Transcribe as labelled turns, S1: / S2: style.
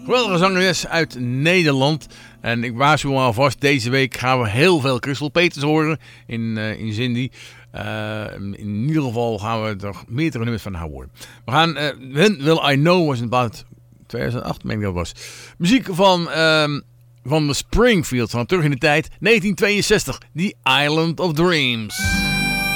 S1: Geweldige zangeres uit Nederland. En ik waarschuw alvast, deze week gaan we heel veel Crystal Peters horen in Cindy. In ieder geval gaan we er meerdere nummers van haar horen. We gaan When Will I Know was in about 2008, meen ik dat was. Muziek van de Springfields, van terug in de tijd, 1962, The Island of Dreams.